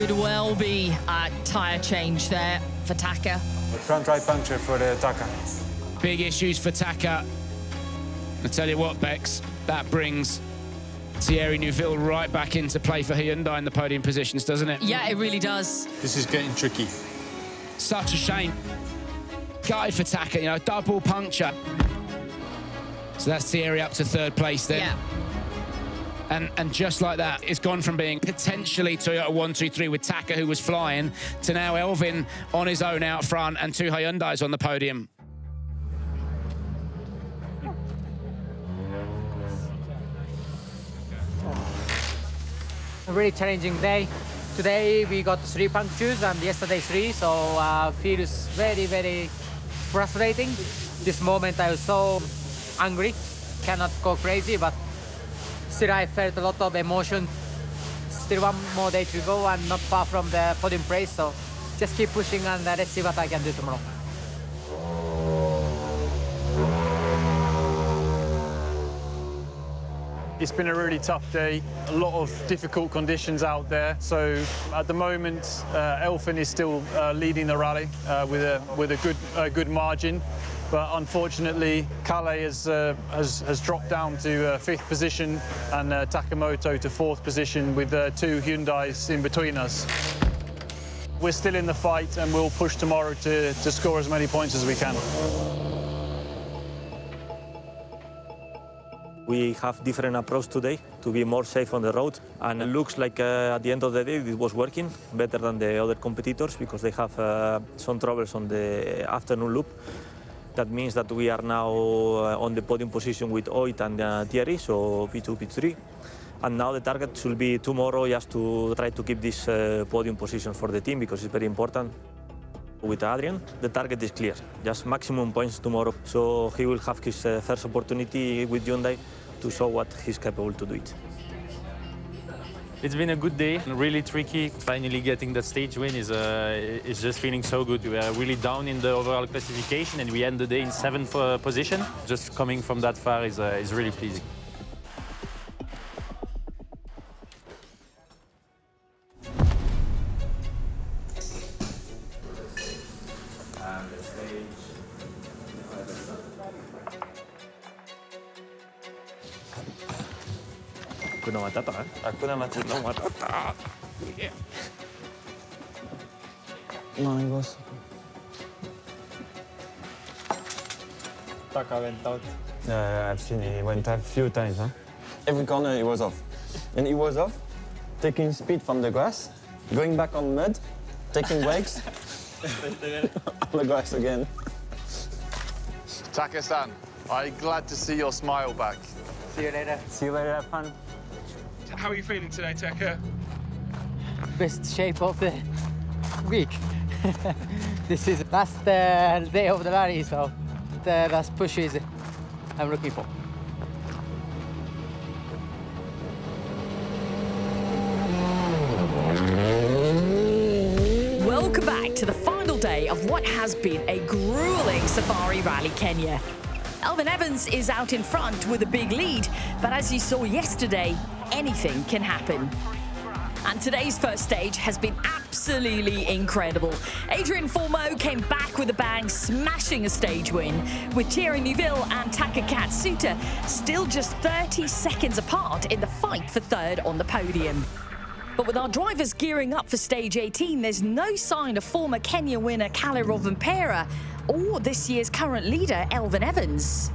Could well be a tyre change there for Taka. Front right puncture for the Taka. Big issues for Taka. I tell you what, Bex, that brings Thierry Neuville right back into play for Hyundai in the podium positions, doesn't it? Yeah, it really does. This is getting tricky. Such a shame. Gutted for Taka, you know, double puncture. So that's Thierry up to third place then. Yeah. And just like that, it's gone from being potentially Toyota 1-2-3 with Taka, who was flying, to now Elfyn on his own out front and two Hyundais on the podium. A really challenging day. Today we got 3 punctures and yesterday 3, so feels very, very frustrating. This moment I was so angry, cannot go crazy, but still I felt a lot of emotion. Still one more day to go and not far from the podium place, so just keep pushing and let's see what I can do tomorrow. It's been a really tough day, a lot of difficult conditions out there. So at the moment, Elfyn is still leading the rally with a good margin. But unfortunately, Calais has dropped down to 5th position and Takamoto to 4th position with 2 Hyundais in between us. We're still in the fight and we'll push tomorrow to score as many points as we can. We have different approach today to be more safe on the road, and it looks like at the end of the day it was working better than the other competitors because they have some troubles on the afternoon loop. That means that we are now on the podium position with Oit and Thierry, so P2, P3. And now the target should be tomorrow just to try to keep this podium position for the team because it's very important. With Adrian, the target is clear, just maximum points tomorrow. So he will have his first opportunity with Hyundai to show what he's capable to do it. It's been a good day, really tricky. Finally getting that stage win is just feeling so good. We are really down in the overall classification and we end the day in 7th position. Just coming from that far is really pleasing. Hakuna Matata, eh? Hakuna Matata. Hakuna Matata. Yeah. Mangos. Taka went out. I've seen he went out a few times. Huh? Every corner he was off. And he was off, taking speed from the grass, going back on mud, taking breaks, on the grass again. Taka-san, I'm glad to see your smile back. See you later. See you later, have fun. How are you feeling today, Taka? Best shape of the week. This is last day of the rally, so the last push is I'm looking for. Welcome back to the final day of what has been a grueling Safari Rally Kenya. Elfyn Evans is out in front with a big lead, but as you saw yesterday, anything can happen. And today's first stage has been absolutely incredible. Adrian Formeau came back with a bang, smashing a stage win, with Thierry Neuville and Taka Katsuta still just 30 seconds apart in the fight for third on the podium. But with our drivers gearing up for stage 18, there's no sign of former Kenya winner Kalle Rovanperä or this year's current leader, Elfyn Evans.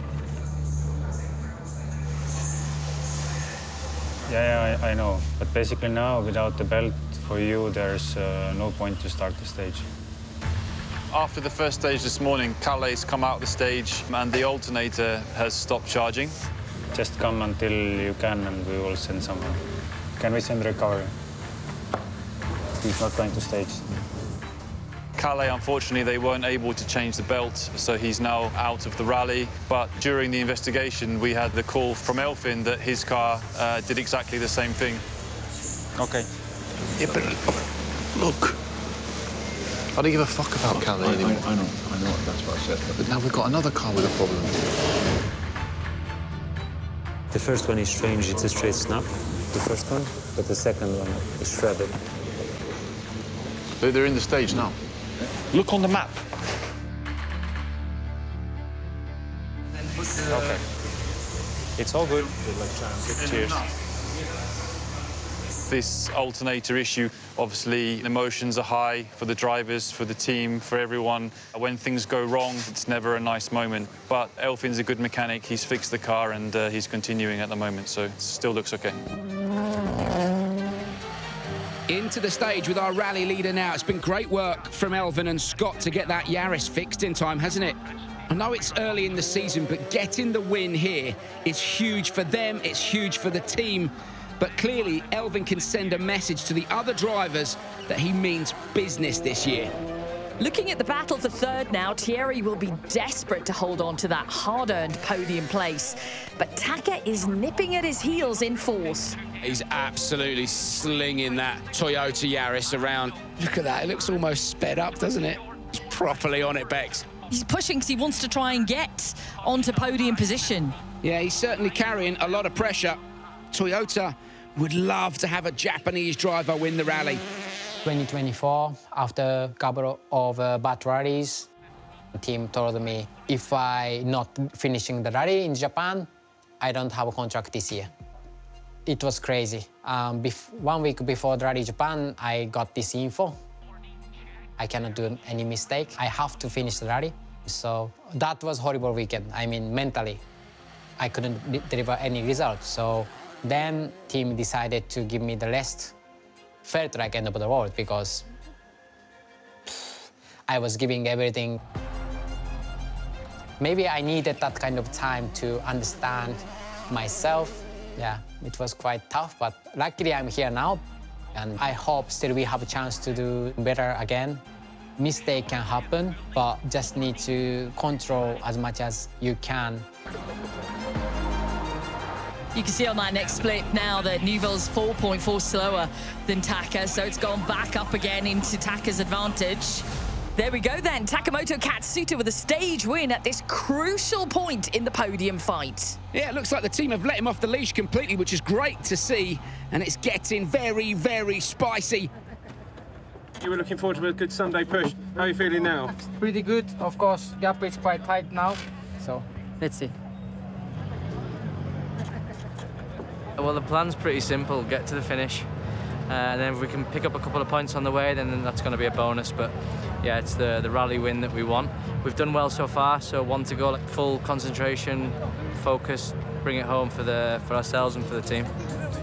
Yeah, I know. But basically now, without the belt for you, there's no point to start the stage. After the first stage this morning, Calais come out the stage and the alternator has stopped charging. Just come until you can and we will send someone. Can we send recovery? He's not going to stage. Calais, unfortunately, they weren't able to change the belt, so he's now out of the rally. But during the investigation, we had the call from Elfyn that his car did exactly the same thing. Okay. Yeah, but look, I don't give a fuck about Calais anymore. I know, that's what I said. But now we've got another car with a problem. The first one is strange, it's a straight snap, the first one, but the second one is shredded. They're in the stage now. Look on the map. Okay. It's all good. Cheers. This alternator issue, obviously, emotions are high for the drivers, for the team, for everyone. When things go wrong, it's never a nice moment. But Elfin's a good mechanic. He's fixed the car and he's continuing at the moment, so it still looks okay. Into the stage with our rally leader now. It's been great work from Elfyn and Scott to get that Yaris fixed in time, hasn't it? I know it's early in the season, but getting the win here is huge for them, it's huge for the team. But clearly, Elfyn can send a message to the other drivers that he means business this year. Looking at the battle for third now, Thierry will be desperate to hold on to that hard-earned podium place. But Taka is nipping at his heels in fourth. He's absolutely slinging that Toyota Yaris around. Look at that, it looks almost sped up, doesn't it? He's properly on it, Bex. He's pushing because he wants to try and get onto podium position. Yeah, he's certainly carrying a lot of pressure. Toyota would love to have a Japanese driver win the rally. 2024, after a couple of bad rallies, the team told me if I not finishing the rally in Japan, I don't have a contract this year. It was crazy. 1 week before the rally Japan, I got this info. I cannot do any mistake. I have to finish the rally. So that was a horrible weekend. I mean, mentally, I couldn't deliver any results. So then team decided to give me the last fair track end of the world because I was giving everything. Maybe I needed that kind of time to understand myself. Yeah, it was quite tough, but luckily I'm here now. And I hope still we have a chance to do better again. Mistake can happen, but just need to control as much as you can. You can see on that next split now that Neuville's 4.4 slower than Taka, so it's gone back up again into Taka's advantage. There we go then, Takamoto Katsuta with a stage win at this crucial point in the podium fight. Yeah, it looks like the team have let him off the leash completely, which is great to see, and it's getting very, very spicy. You were looking forward to a good Sunday push. How are you feeling now? Pretty good. Of course, gap is quite tight now, so let's see. Well, the plan's pretty simple. Get to the finish. And then if we can pick up a couple of points on the way, then that's going to be a bonus. But yeah, it's the rally win that we want. We've done well so far, so one to go. Like full concentration, focus, bring it home for ourselves and for the team.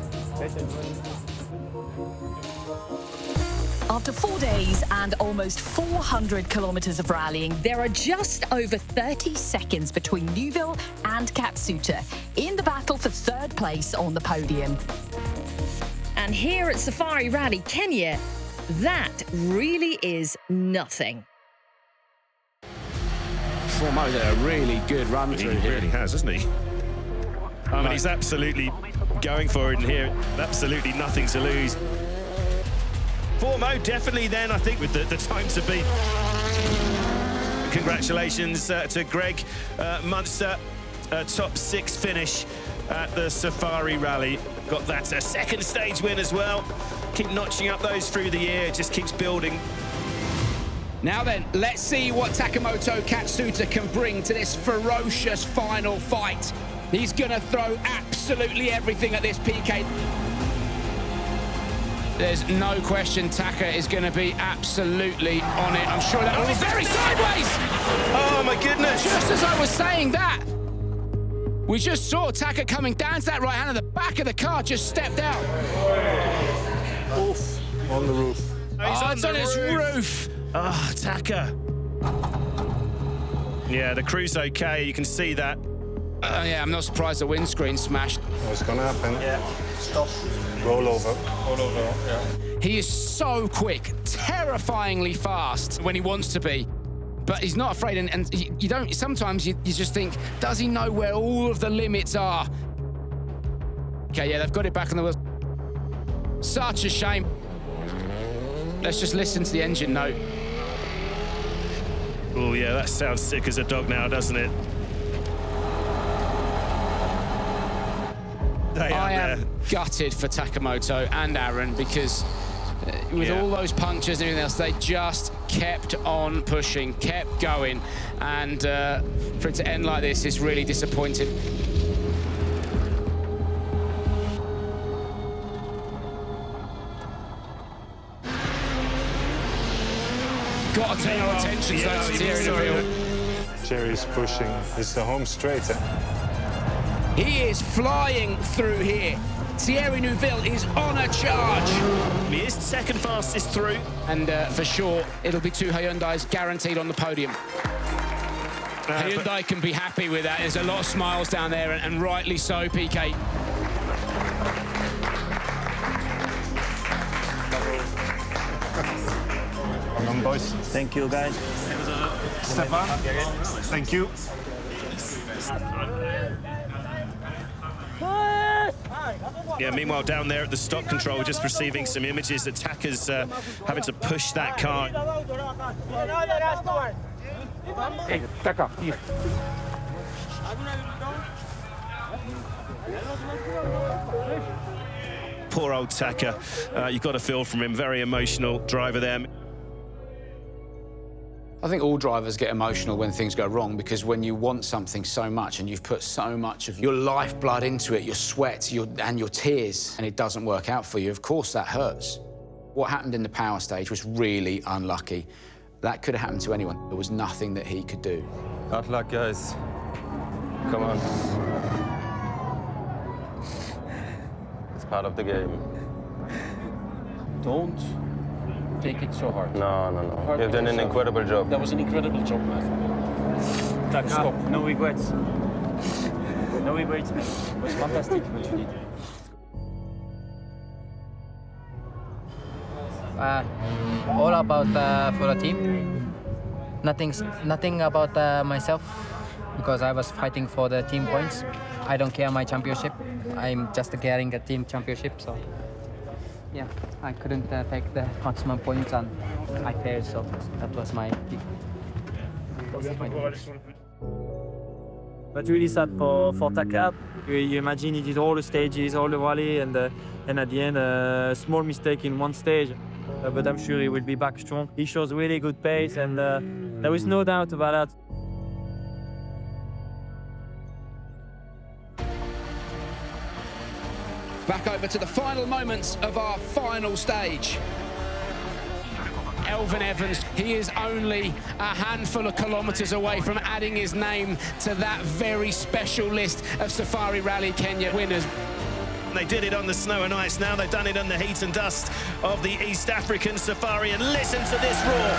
After 4 days and almost 400 kilometers of rallying, there are just over 30 seconds between Neuville and Katsuta in the battle for third place on the podium. And here at Safari Rally Kenya, that really is nothing. Formo did a really good run through He really has, hasn't he? I mean, he's absolutely going for it in here. Absolutely nothing to lose. Formo definitely then, I think, with the time to beat. Congratulations to Greg Munster, top 6 finish at the Safari Rally. Got that second stage win as well. Keep notching up those through the year, it just keeps building. Now then, let's see what Takamoto Katsuta can bring to this ferocious final fight. He's gonna throw absolutely everything at this PK. There's no question Taka is going to be absolutely on it. I'm sure that was very sideways. Oh, my goodness. Just as I was saying that, we just saw Taka coming down to that right hand and the back of the car just stepped out. Oof, on the roof. It's on its roof. Oh, Taka. Yeah, the crew's okay. You can see that. Yeah, I'm not surprised the windscreen smashed. What's going to happen? Yeah. Stop. Roll over. Roll over, yeah. He is so quick, terrifyingly fast when he wants to be, but he's not afraid. And you don't. Sometimes you just think, does he know where all of the limits are? Okay, yeah, they've got it back on the wheel. Such a shame. Let's just listen to the engine note. Oh yeah, that sounds sick as a dog now, doesn't it? I am gutted for Takamoto and Aaron because with all those punctures and everything else, they just kept on pushing, kept going, and for it to end like this is really disappointing. Got to turn our attention to Thierry Neuville. Thierry's pushing. It's the home straight. He is flying through here. Thierry Neuville is on a charge. He is second fastest through. And for sure, it'll be 2 Hyundais guaranteed on the podium. Hyundai can be happy with that. There's a lot of smiles down there, and rightly so, PK. Well done, boys. Thank you, guys. Stefan, thank you. Yeah, meanwhile, down there at the stock control, just receiving some images. Attackers having to push that car. Hey, Taka, here. Poor old Taka. You've got to feel from him. Very emotional driver there. I think all drivers get emotional when things go wrong, because when you want something so much and you've put so much of your lifeblood into it, your sweat, and your tears, and it doesn't work out for you, of course that hurts. What happened in the power stage was really unlucky. That could have happened to anyone. There was nothing that he could do. Hard luck, guys. Come on. It's part of the game. Don't take it so hard. No. You've done an incredible job. That was an incredible job, man. Stop. No regrets. No regrets, man. It was fantastic what you did. All about for the team. Nothing about myself, because I was fighting for the team points. I don't care my championship. I'm just carrying a team championship, so yeah, I couldn't take the maximum points, and I failed. So that was my big. But really sad for Taka. You imagine he did all the stages, all the rally, and at the end, a small mistake in one stage. But I'm sure he will be back strong. He shows really good pace, and there is no doubt about that. Back over to the final moments of our final stage. Elfyn Evans, he is only a handful of kilometres away from adding his name to that very special list of Safari Rally Kenya winners. They did it on the snow and ice. Now they've done it on the heat and dust of the East African Safari. And listen to this roar.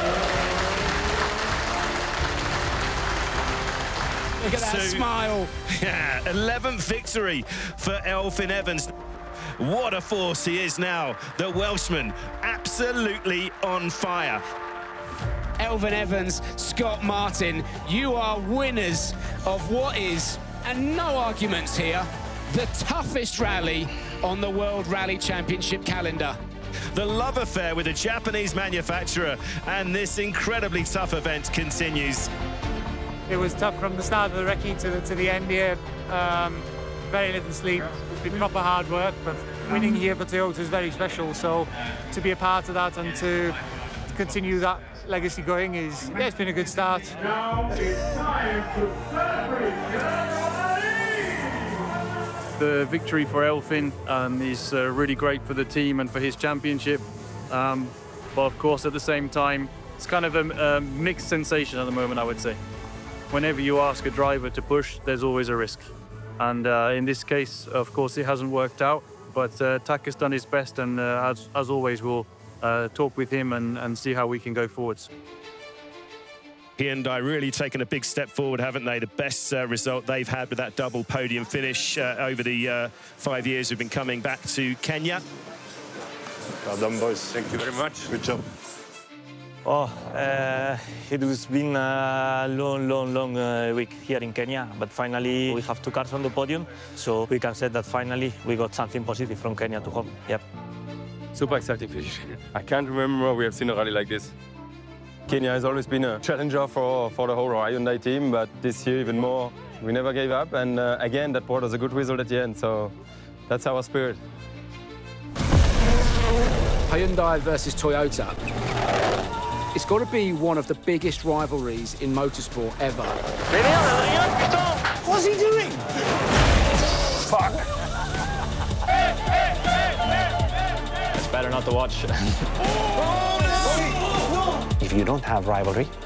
Look at that smile. Yeah, 11th victory for Elfyn Evans. What a force he is now. The Welshman absolutely on fire. Elfyn Evans, Scott Martin, you are winners of what is, and no arguments here, the toughest rally on the World Rally Championship calendar. The love affair with a Japanese manufacturer, and this incredibly tough event continues. It was tough from the start of the recce to the end here. Very little sleep, been proper hard work, but winning here for Toyota is very special. So to be a part of that and to continue that legacy going is, yeah, it's been a good start. Now it's time to celebrate. The victory for Elfyn is really great for the team and for his championship. But of course, at the same time, it's kind of a mixed sensation at the moment, I would say. Whenever you ask a driver to push, there's always a risk. And in this case, of course, it hasn't worked out. But Taka's done his best, and as always, we'll talk with him and see how we can go forwards. Hyundai really taken a big step forward, haven't they? The best result they've had with that double podium finish over the 5 years we've been coming back to Kenya. Well done, boys. Thank you very much. Good job. Oh, it has been a long week here in Kenya, but finally we have 2 cars on the podium, so we can say that finally we got something positive from Kenya to home. Yep. Super exciting finish. I can't remember we have seen a rally like this. Kenya has always been a challenger for the whole Hyundai team, but this year even more. We never gave up, and again, that brought us a good result at the end, so that's our spirit. Hyundai versus Toyota. It's got to be one of the biggest rivalries in motorsport ever. What's he doing? Fuck. It's better not to watch. If you don't have rivalry,